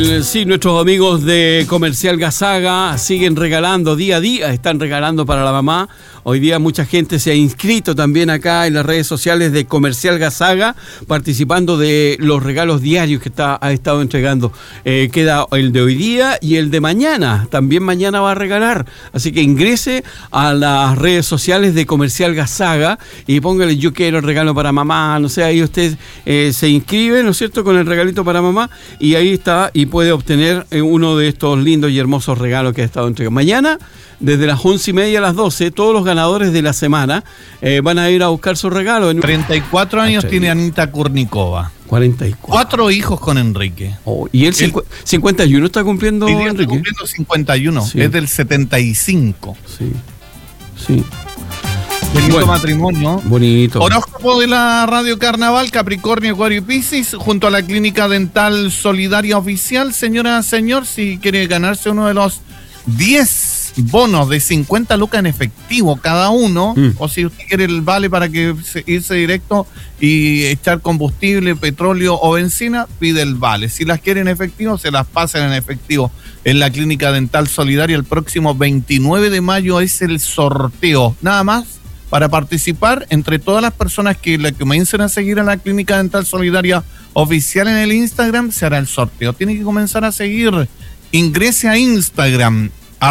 Sí, nuestros amigos de Comercial Gasaga siguen regalando día a día, están regalando para la mamá. Hoy día mucha gente se ha inscrito también acá en las redes sociales de Comercial Gasaga, participando de los regalos diarios que ha estado entregando. Queda el de hoy día y el de mañana, también mañana va a regalar. Así que ingrese a las redes sociales de Comercial Gasaga y póngale yo quiero el regalo para mamá, no sé, ahí usted se inscribe, ¿no es cierto?, con el regalito para mamá y ahí está y puede obtener uno de estos lindos y hermosos regalos que ha estado entregando. Mañana, desde las 11:30 a las 12, todos los ganadores de la semana van a ir a buscar su regalo. 34 años tiene Anita Kurnikova. 44. 4 hijos con Enrique. Oh, y él 51 está cumpliendo, Enrique. Enrique. Está cumpliendo 51, Sí. es del 75. Sí, sí. Bonito Bueno, matrimonio. bonito. Horóscopo de la Radio Carnaval, Capricornio, Acuario y Piscis, junto a la Clínica Dental Solidaria Oficial. Señora, señor, si quiere ganarse uno de los 10 bonos de 50 lucas en efectivo cada uno, o si usted quiere el vale para que irse directo y echar combustible, petróleo o benzina, pide el vale. Si las quiere en efectivo, se las pasan en efectivo en la Clínica Dental Solidaria. El próximo 29 de mayo es el sorteo. Nada más. Para participar, entre todas las personas que le comiencen a seguir a la Clínica Dental Solidaria Oficial en el Instagram, se hará el sorteo. Tiene que comenzar a seguir. Ingrese a Instagram,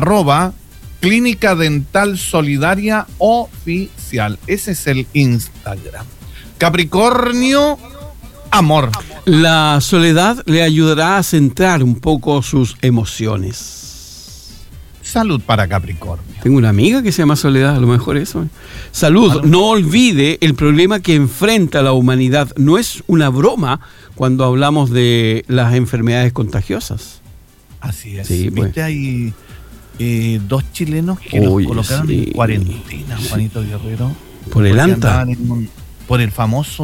@Clínica Dental Solidaria Oficial. Ese es el Instagram. Capricornio, amor. La soledad le ayudará a centrar un poco sus emociones. Salud para Capricornio. Tengo una amiga que se llama Soledad, a lo mejor eso. Salud, no olvide el problema que enfrenta la humanidad. No es una broma cuando hablamos de las enfermedades contagiosas. Así es. Sí, pues. Viste, hay 2 chilenos que los colocaron en cuarentena, Juanito Guerrero. Por el ANTA. Por el famoso